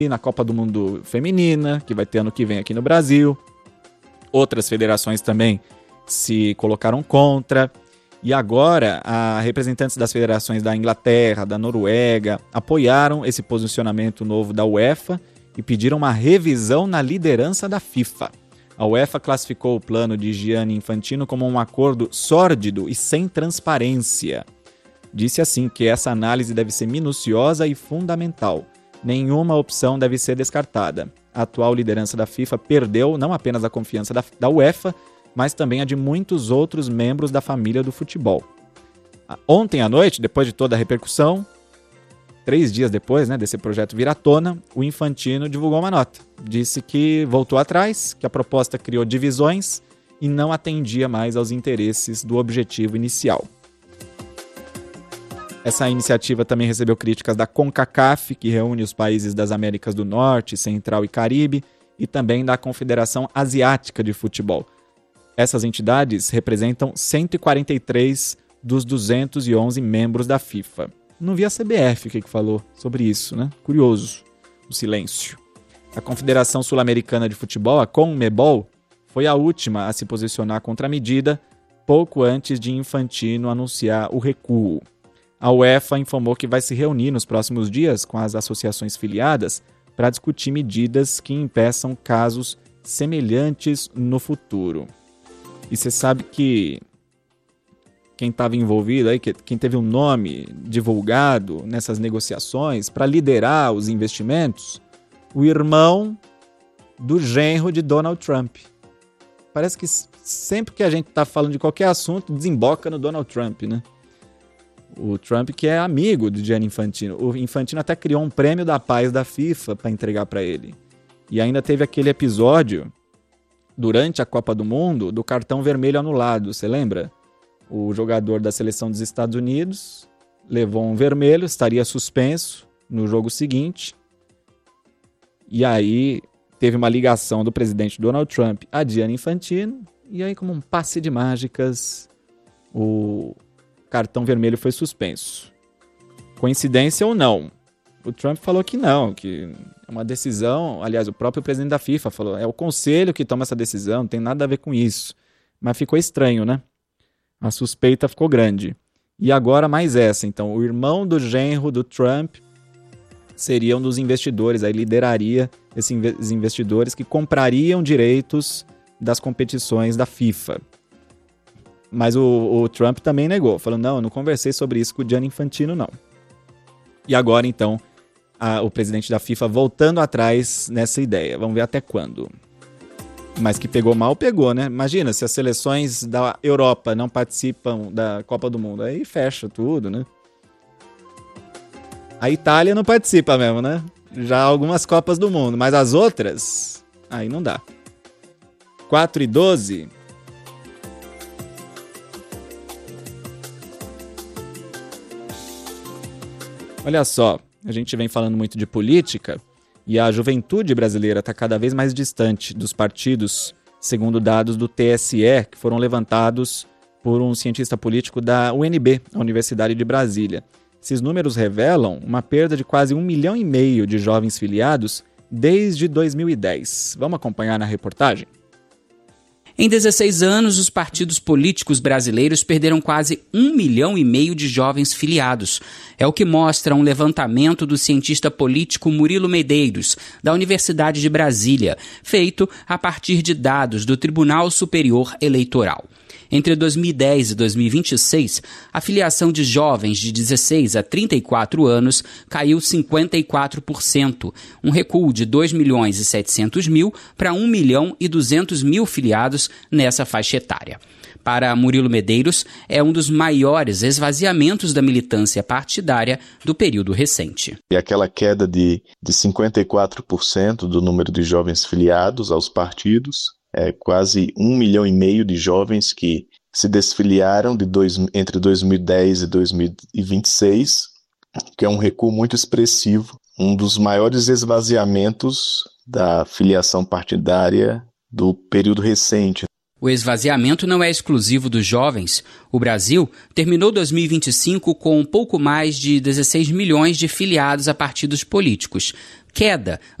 e na Copa do Mundo Feminina, que vai ter ano que vem aqui no Brasil. Outras federações também se colocaram contra. E agora, representantes das federações da Inglaterra, da Noruega, apoiaram esse posicionamento novo da UEFA e pediram uma revisão na liderança da FIFA. A UEFA classificou o plano de Gianni Infantino como um acordo sórdido e sem transparência. Disse assim que essa análise deve ser minuciosa e fundamental. Nenhuma opção deve ser descartada. A atual liderança da FIFA perdeu não apenas a confiança da UEFA, mas também a de muitos outros membros da família do futebol. Ontem à noite, depois de toda a repercussão, 3 dias depois, desse projeto vir à tona, o Infantino divulgou uma nota. Disse que voltou atrás, que a proposta criou divisões e não atendia mais aos interesses do objetivo inicial. Essa iniciativa também recebeu críticas da CONCACAF, que reúne os países das Américas do Norte, Central e Caribe, e também da Confederação Asiática de Futebol. Essas entidades representam 143 dos 211 membros da FIFA. Não vi a CBF o que falou sobre isso, Curioso, o silêncio. A Confederação Sul-Americana de Futebol, a CONMEBOL, foi a última a se posicionar contra a medida, pouco antes de Infantino anunciar o recuo. A UEFA informou que vai se reunir nos próximos dias com as associações filiadas para discutir medidas que impeçam casos semelhantes no futuro. E você sabe que quem estava envolvido, quem teve um nome divulgado nessas negociações para liderar os investimentos, o irmão do genro de Donald Trump. Parece que sempre que a gente está falando de qualquer assunto, desemboca no Donald Trump, O Trump, que é amigo de Gianni Infantino. O Infantino até criou um prêmio da paz da FIFA para entregar para ele. E ainda teve aquele episódio, durante a Copa do Mundo, do cartão vermelho anulado, você lembra? O jogador da seleção dos Estados Unidos levou um vermelho, estaria suspenso no jogo seguinte. E aí teve uma ligação do presidente Donald Trump a Gianni Infantino. E aí, como um passe de mágicas, o cartão vermelho foi suspenso. Coincidência ou não? O Trump falou que não, que é uma decisão. Aliás, o próprio presidente da FIFA falou, é o conselho que toma essa decisão, não tem nada a ver com isso. Mas ficou estranho, A suspeita ficou grande. E agora mais essa. Então, o irmão do genro do Trump seria um dos investidores, aí lideraria esses investidores que comprariam direitos das competições da FIFA. Mas o Trump também negou, falando, não, eu não conversei sobre isso com o Gianni Infantino, não. E agora, então, o presidente da FIFA voltando atrás nessa ideia. Vamos ver até quando. Mas que pegou mal, pegou, Imagina, se as seleções da Europa não participam da Copa do Mundo, aí fecha tudo, A Itália não participa mesmo, Já algumas Copas do Mundo, mas as outras, aí não dá. 4:12. Olha só, a gente vem falando muito de política e a juventude brasileira está cada vez mais distante dos partidos, segundo dados do TSE, que foram levantados por um cientista político da UNB, a Universidade de Brasília. Esses números revelam uma perda de quase 1,5 milhão de jovens filiados desde 2010. Vamos acompanhar na reportagem? Em 16 anos, os partidos políticos brasileiros perderam quase 1,5 milhão de jovens filiados. É o que mostra um levantamento do cientista político Murilo Medeiros, da Universidade de Brasília, feito a partir de dados do Tribunal Superior Eleitoral. Entre 2010 e 2026, a filiação de jovens de 16 a 34 anos caiu 54%, um recuo de 2.700.000 para 1.200.000 filiados nessa faixa etária. Para Murilo Medeiros, é um dos maiores esvaziamentos da militância partidária do período recente. E aquela queda de 54% do número de jovens filiados aos partidos, quase 1,5 milhão de jovens que se desfiliaram entre 2010 e 2026, que é um recuo muito expressivo, um dos maiores esvaziamentos da filiação partidária do período recente. O esvaziamento não é exclusivo dos jovens. O Brasil terminou 2025 com um pouco mais de 16 milhões de filiados a partidos políticos. queda